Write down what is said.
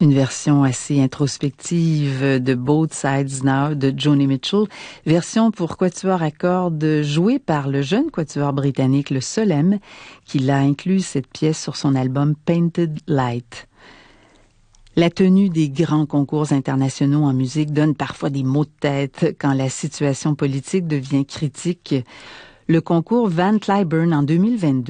Une version assez introspective de Both Sides Now de Joni Mitchell, version pour quatuor à cordes jouée par le jeune quatuor britannique le Solem, qui l'a inclus cette pièce sur son album Painted Light. La tenue des grands concours internationaux en musique donne parfois des maux de tête quand la situation politique devient critique. Le concours Van Cliburn en 2022